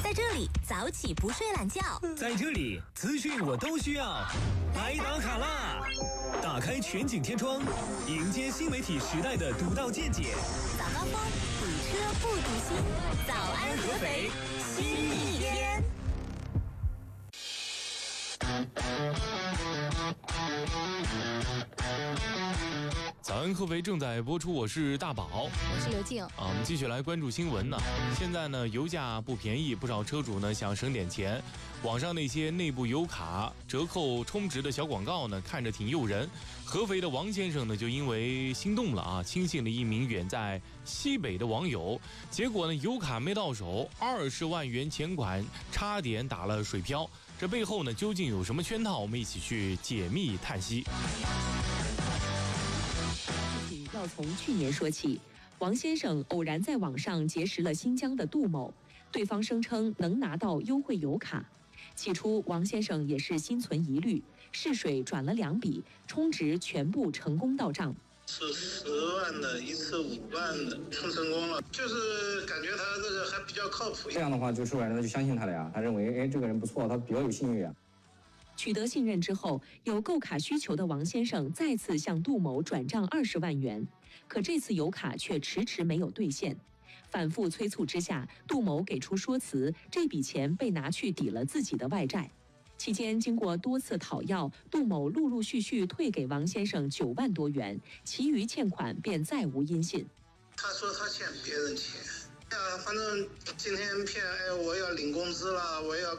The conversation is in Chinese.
在这里早起不睡懒觉， 在这里资讯我都需要。来打卡啦！打开全景天窗，迎接新媒体时代的独到见解。 早高峰，堵车不堵心。早安合肥，新一天。 早安合肥正在播出，我是大宝， 我是刘静我们继续来关注新闻呢。现在呢，油价不便宜，不少车主呢想省点钱，网上那些内部油卡折扣充值的小广告呢，看着挺诱人。合肥的王先生呢，就因为心动了轻信了一名远在西北的网友，结果呢，油卡没到手，20万元钱款差点打了水漂。这背后呢，究竟有什么圈套？我们一起去解密探析。 要从去年说起，王先生偶然在网上结识了新疆的杜某，对方声称能拿到优惠油卡。起初，王先生也是心存疑虑，试水转了2笔，充值全部成功到账。 是10万的，一次5万的，充成功了，就是感觉他这个还比较靠谱。 这样的话，就受害人就相信他了呀，他认为这个人不错，他比较有信誉啊。 取得信任之后，有购卡需求的王先生再次向杜某转账20万元，可这次油卡却迟迟没有兑现。反复催促之下，杜某给出说辞，这笔钱被拿去抵了自己的外债。期间经过多次讨要，杜某陆续退给王先生9万多元，其余欠款便再无音信。 他说他欠别人钱，反正今天骗我要领工资了，我要